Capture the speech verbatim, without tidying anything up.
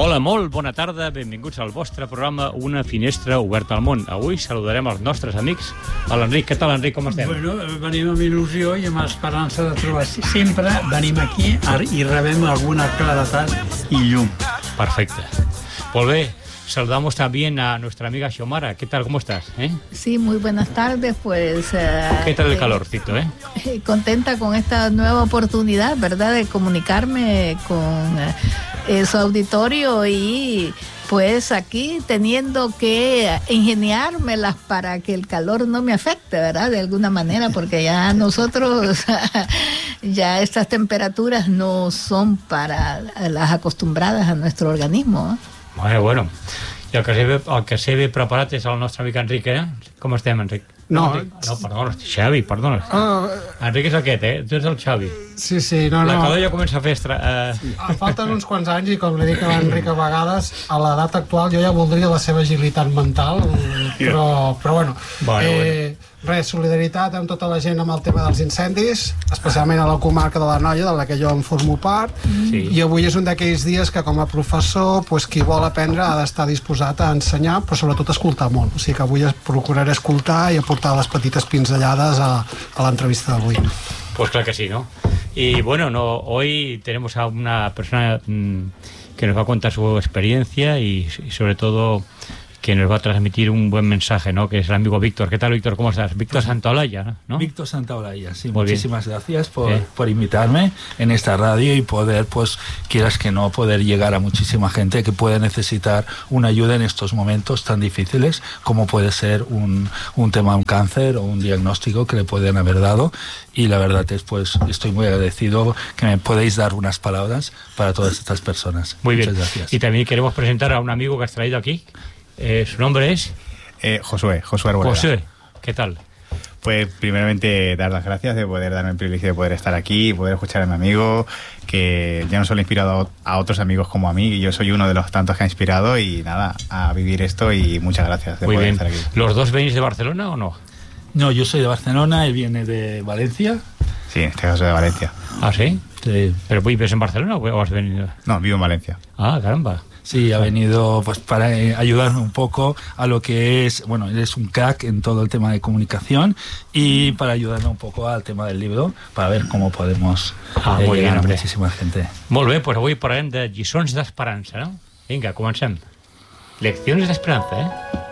Hola, molt bona tarda, benvinguts al vostre programa Una finestra oberta al món. Avui saludarem els nostres amics. A l'Enric, què tal, Enric, com estem? Bueno, venim amb il·lusió i amb esperança de trobar. Sempre venim aquí i rebem alguna claretat y llum. Perfecte. Molt bé. Saludamos también a nuestra amiga Xiomara. ¿Qué tal? ¿Cómo estás? ¿Eh? Sí, muy buenas tardes. Pues. Eh, ¿Qué tal el eh, calorcito, eh? Contenta con esta nueva oportunidad, ¿verdad? De comunicarme con eh, su auditorio y. Pues aquí teniendo que ingeniármelas para que el calor no me afecte, ¿verdad? De alguna manera, porque ya nosotros, ya estas temperaturas no son para las acostumbradas a nuestro organismo, ¿eh? Bueno, bueno. I el que sé bé, el que sé bé preparat és el nostre amic Enric, eh? Com estem, Enric? No, no, perdona, Xavi, perdona. Uh, Enric és aquest, eh? Tu ets el Xavi. Sí, sí, no, no. La calor ja comença a fer... Estra... Uh... Sí. Falten uns quants anys i, com li dic a l'Enric a vegades, a l'edat actual jo ja voldria la seva agilitat mental, però, però bueno, bueno, eh, bueno. Res, solidaritat amb tota la gent amb el tema dels incendis, especialment a la comarca de l'Anoia, de la que jo em formo part, sí. I avui és un d'aquells dies que com a professor, pues, qui vol aprendre ha d'estar disposat a ensenyar, però sobretot a escoltar molt. O sigui que avui procuraré escoltar i aportar les petites pinzellades a, a l'entrevista d'avui. Pues claro que sí, ¿no? Y bueno, no, hoy tenemos a una persona mmm, que nos va a contar su experiencia y, y sobre todo que nos va a transmitir un buen mensaje, ¿no? Que es el amigo Víctor. ¿Qué tal, Víctor? ¿Cómo estás? Víctor Santaolalla, ¿no? Víctor Santaolalla, sí. Muy muchísimas bien. gracias por, ¿Eh? por invitarme en esta radio y poder, pues, quieras que no, poder llegar a muchísima gente que puede necesitar una ayuda en estos momentos tan difíciles como puede ser un, un tema, un cáncer o un diagnóstico que le pueden haber dado. Y la verdad es, pues, estoy muy agradecido que me podéis dar unas palabras para todas estas personas. Muy bien. Muchas gracias. Y también queremos presentar a un amigo que has traído aquí. Eh, su nombre es eh, Josué, Josué Arboleda. José, ¿qué tal? Pues primeramente dar las gracias de poder darme el privilegio de poder estar aquí y poder escuchar a mi amigo, que ya no solo ha inspirado a otros amigos como a mí, y yo soy uno de los tantos que ha inspirado, y nada, a vivir esto, y muchas gracias de Muy poder bien. estar aquí. ¿Los dos venís de Barcelona o no? No, yo soy de Barcelona, él viene de Valencia. Sí, en este caso de Valencia. ¿Ah, sí? Sí. ¿Pero vives en Barcelona o has venido? No, vivo en Valencia. Ah, caramba. Sí, ha venido pues para eh, ayudarme un poco a lo que es, bueno, él es un crack en todo el tema de comunicación y para ayudarme un poco al tema del libro, para ver cómo podemos ah, eh, muy llegar bien, a muchísima gente. Molt bé, doncs avui parlarem de lliçons d'esperança, no? Vinga, comencem. Leccions d'esperança, eh?